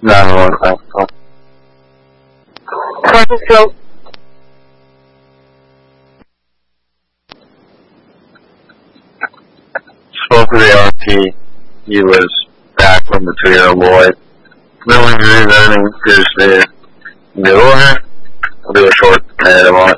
911 call. So, Spoke with the RT. He was back from the 3-year-old boy. No injuries or anything. Just the order. I'll do a short narrative on